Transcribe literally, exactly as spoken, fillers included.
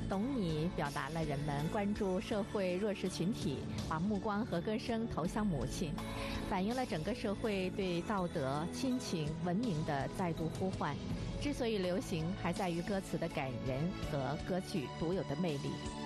懂你表达了人们关注社会弱势群体，把目光和歌声投向母亲，反映了整个社会对道德、亲情、文明的再度呼唤。之所以流行，还在于歌词的感人和歌曲独有的魅力。